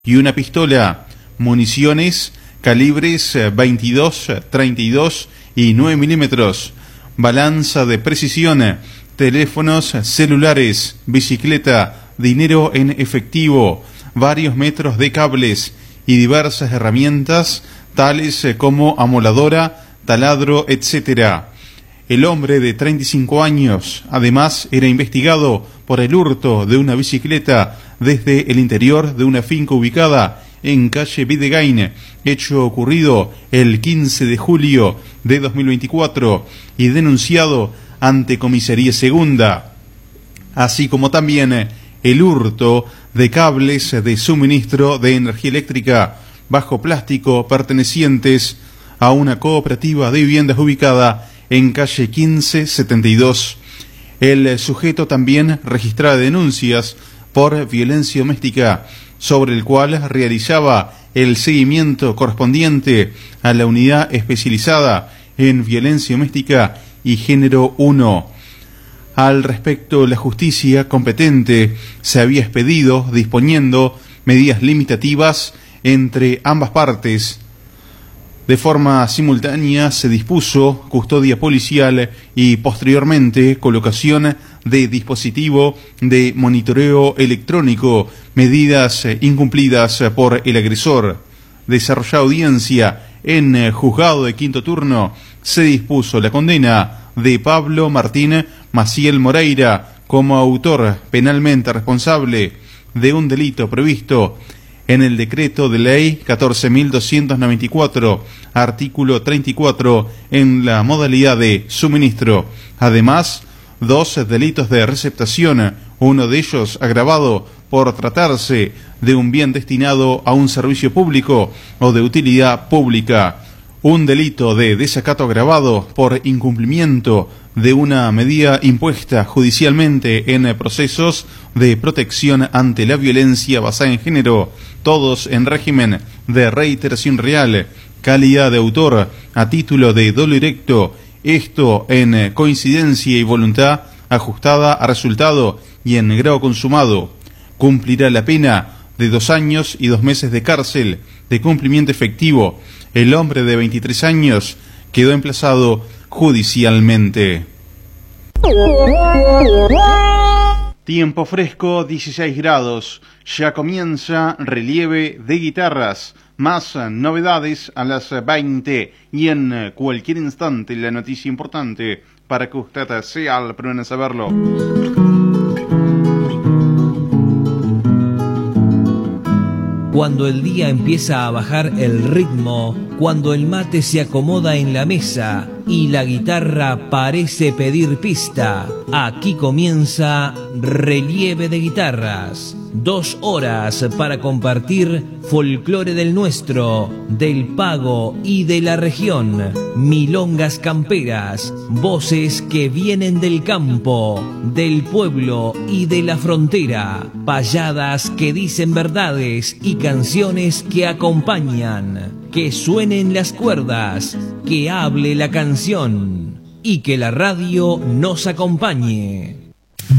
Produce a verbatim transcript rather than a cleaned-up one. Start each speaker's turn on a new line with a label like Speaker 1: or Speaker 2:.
Speaker 1: y una pistola, municiones calibres veintidós, treinta y dos y nueve milímetros, balanza de precisión, teléfonos celulares, bicicleta, dinero en efectivo, varios metros de cables y diversas herramientas tales como amoladora, taladro, etcétera. El hombre de treinta y cinco años, además, era investigado por el hurto de una bicicleta desde el interior de una finca ubicada en calle Videgain, hecho ocurrido el quince de julio de dos mil veinticuatro y denunciado ante Comisaría Segunda, así como también el hurto de cables de suministro de energía eléctrica bajo plástico pertenecientes a una cooperativa de viviendas ubicada en calle quince setenta y dos. El sujeto también registraba denuncias por violencia doméstica, sobre el cual realizaba el seguimiento correspondiente a la unidad especializada en violencia doméstica y género uno. Al respecto, la justicia competente se había expedido disponiendo medidas limitativas entre ambas partes. De forma simultánea se dispuso custodia policial y posteriormente colocación de dispositivo de monitoreo electrónico, medidas incumplidas por el agresor. Desarrollada audiencia en juzgado de quinto turno, se dispuso la condena de Pablo Martín Maciel Moreira como autor penalmente responsable de un delito previsto en el decreto de ley catorce mil doscientos noventa y cuatro, artículo treinta y cuatro, en la modalidad de suministro. Además, dos delitos de receptación, uno de ellos agravado por tratarse de un bien destinado a un servicio público o de utilidad pública, un delito de desacato agravado por incumplimiento de una medida impuesta judicialmente en procesos de protección ante la violencia basada en género, todos en régimen de reiteración real, calidad de autor a título de dolo directo, esto en coincidencia y voluntad ajustada a resultado y en grado consumado. Cumplirá la pena de dos años y dos meses de cárcel de cumplimiento efectivo. El hombre de veintitrés años quedó emplazado judicialmente. Tiempo fresco, dieciséis grados. Ya comienza relieve de guitarras. Más novedades a las veinte y en cualquier instante la noticia importante para que usted sea el primero en saberlo.
Speaker 2: Cuando el día empieza a bajar el ritmo, cuando el mate se acomoda en la mesa y la guitarra parece pedir pista, aquí comienza Relieve de Guitarras. Dos horas para compartir folclore del nuestro, del pago y de la región, milongas camperas, voces que vienen del campo, del pueblo y de la frontera, payadas que dicen verdades y canciones que acompañan, que suenen las cuerdas, que hable la canción y que la radio nos acompañe.